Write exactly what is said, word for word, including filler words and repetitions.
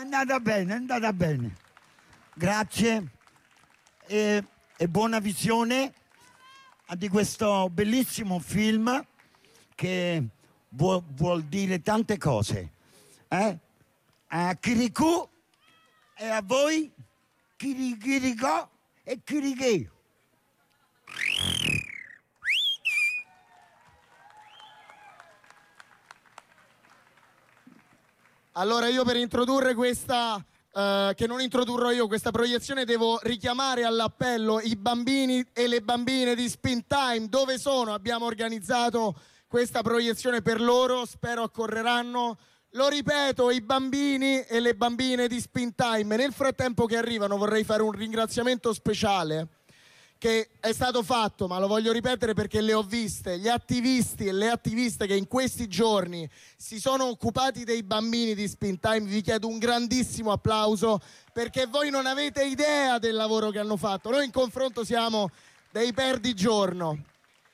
andata bene, è andata bene. Grazie e, e buona visione di questo bellissimo film che vuol, vuol dire tante cose. Eh? A Chiricu e a voi Chirichiricò e Chirichè. Allora io per introdurre questa, uh, che non introdurrò io, questa proiezione devo richiamare all'appello i bambini e le bambine di Spin Time. Dove sono? Abbiamo organizzato questa proiezione per loro, spero accorreranno. Lo ripeto, i bambini e le bambine di Spin Time. Nel frattempo che arrivano vorrei fare un ringraziamento speciale che è stato fatto, ma lo voglio ripetere perché le ho viste, gli attivisti e le attiviste che in questi giorni si sono occupati dei bambini di Spin Time. Vi chiedo un grandissimo applauso perché voi non avete idea del lavoro che hanno fatto. Noi in confronto siamo dei perdigiorno.